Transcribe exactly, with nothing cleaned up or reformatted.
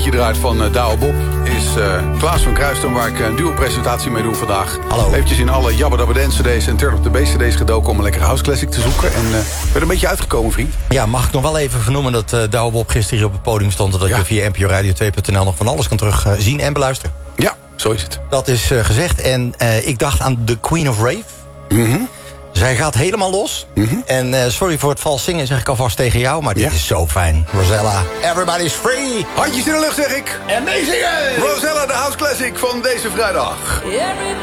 muziekje eruit van uh, Douwe Bob is uh, Klaas van Kruisten, waar ik een duo-presentatie mee doe vandaag. Hallo. Eventjes in alle Jabba Dabba Dance cd's en Turn Up The Bass cd's gedoken om een lekkere house classic te zoeken. En uh, ben een beetje uitgekomen, vriend. Ja, mag ik nog wel even vernoemen dat uh, Douwe Bob gisteren hier op het podium stond... dat ja. je via N P O Radio twee punt n l nog van alles kan terugzien uh, en beluisteren. Ja, zo is het. Dat is uh, gezegd. En uh, ik dacht aan The Queen of Rave. Mm-hmm. Zij gaat helemaal los. Mm-hmm. En uh, sorry voor het vals zingen, zeg ik alvast tegen jou. Maar dit ja. is zo fijn. Rosella, everybody's free. Handjes in de lucht, zeg ik. En meezingen! Rosella, de house classic van deze vrijdag.